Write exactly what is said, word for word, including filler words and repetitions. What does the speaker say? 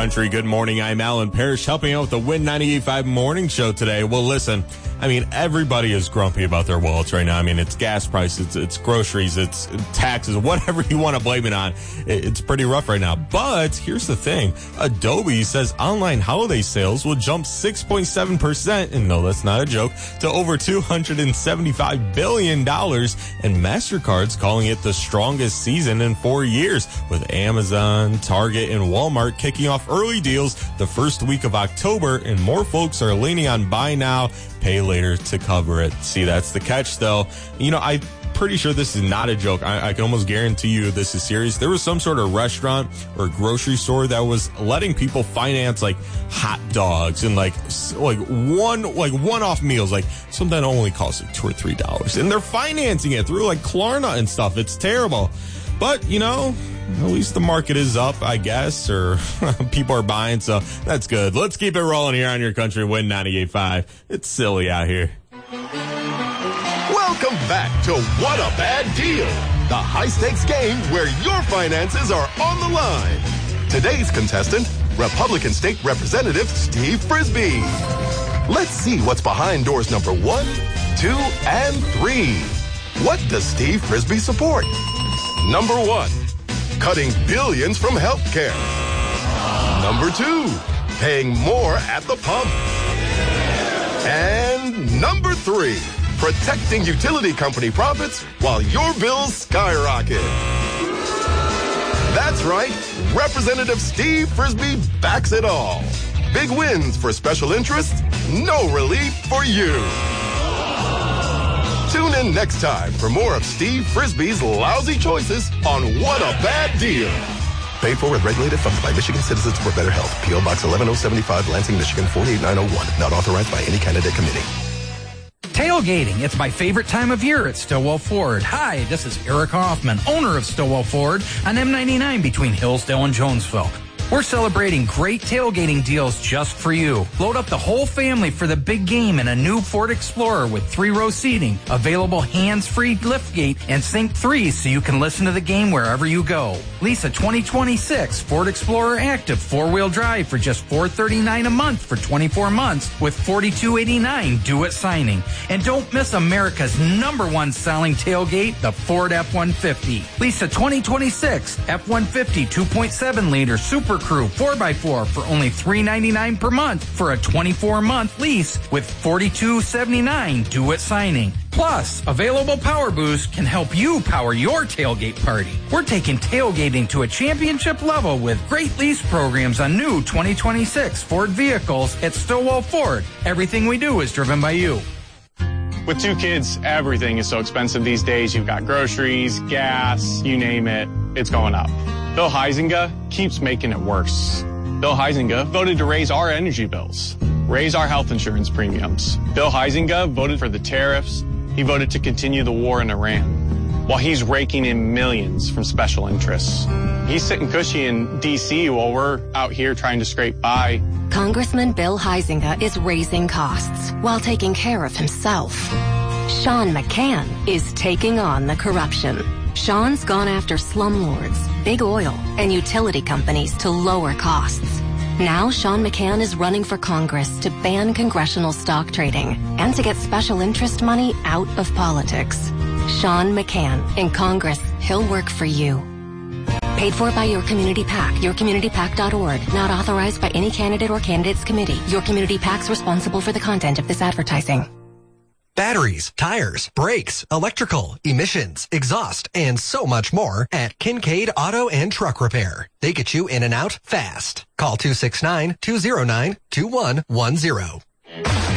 country. Good morning. I'm Alan Parrish, helping out with the Win ninety-eight point five morning show today. Well, listen, I mean, everybody is grumpy about their wallets right now. I mean, it's gas prices, it's, it's groceries, it's taxes, whatever you want to blame it on. It, it's pretty rough right now. But here's the thing. Adobe says online holiday sales will jump six point seven percent, and no, that's not a joke, to over two hundred seventy-five billion dollars, and MasterCard's calling it the strongest season in four years, with Amazon, Target, and Walmart kicking off early deals the first week of October, and more folks are leaning on buy now, pay later to cover it. See, that's the catch, though. You know, I'm pretty sure this is not a joke. I, I can almost guarantee you this is serious. There was some sort of restaurant or grocery store that was letting people finance like hot dogs and like like one like one-off meals, like something that only costs like two or three dollars, and they're financing it through like Klarna and stuff. It's terrible. But, you know, at least the market is up, I guess, or people are buying, so that's good. Let's keep it rolling here on your country Win ninety-eight point five. It's silly out here. Welcome back to What a Bad Deal, the high-stakes game where your finances are on the line. Today's contestant, Republican State Representative Steve Frisbee. Let's see what's behind doors number one, two, and three. What does Steve Frisbee support? Number one, cutting billions from healthcare. Number two, paying more at the pump. And number three, protecting utility company profits while your bills skyrocket. That's right, Representative Steve Frisbee backs it all. Big wins for special interests, no relief for you. Tune in next time for more of Steve Frisbee's lousy choices on What a Bad Deal. Paid for and regulated, funded by Michigan Citizens for Better Health. P O Box eleven oh seventy-five, Lansing, Michigan four eight nine oh one. Not authorized by any candidate committee. Tailgating. It's my favorite time of year at Stillwell Ford. Hi, this is Eric Hoffman, owner of Stillwell Ford on M ninety-nine between Hillsdale and Jonesville. We're celebrating great tailgating deals just for you. Load up the whole family for the big game in a new Ford Explorer with three-row seating, available hands-free liftgate, and Sync three so you can listen to the game wherever you go. Lease a twenty twenty-six Ford Explorer Active four-wheel drive for just four hundred thirty-nine dollars a month for twenty-four months with forty-two eighty-nine due at signing. And don't miss America's number one selling tailgate, the Ford F one fifty. Lease a twenty twenty-six F one fifty two point seven liter Super Crew four by four for only three hundred ninety-nine dollars per month for a twenty-four month lease with forty-two seventy-nine due at signing. Plus, available Power Boost can help you power your tailgate party. We're taking tailgating to a championship level with great lease programs on new twenty twenty-six Ford vehicles at Stillwell Ford. Everything we do is driven by you. With two kids, everything is so expensive these days. You've got groceries, gas, you name it, it's going up. Bill Huizenga keeps making it worse. Bill Huizenga voted to raise our energy bills, raise our health insurance premiums. Bill Huizenga voted for the tariffs. He voted to continue the war in Iran, while he's raking in millions from special interests. He's sitting cushy in D C while we're out here trying to scrape by. Congressman Bill Huizenga is raising costs while taking care of himself. Sean McCann is taking on the corruption. Sean's gone after slumlords, big oil, and utility companies to lower costs. Now Sean McCann is running for Congress to ban congressional stock trading and to get special interest money out of politics. Sean McCann. In Congress, he'll work for you. Paid for by Your Community PAC, your community pac dot org. Not authorized by any candidate or candidates committee. Your Community PAC's responsible for the content of this advertising. Batteries, tires, brakes, electrical, emissions, exhaust, and so much more at Kincaid Auto and Truck Repair. They get you in and out fast. Call two six nine, two oh nine, two one one zero.